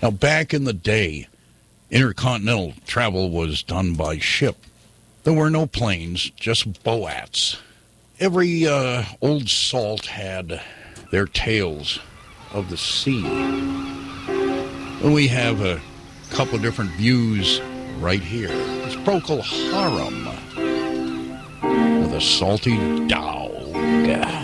Now, back in the day, intercontinental travel was done by ship. There were no planes, just boats. Every old salt had their tales of the sea. And we have a couple different views right here. It's Procol Harum with a salty dog.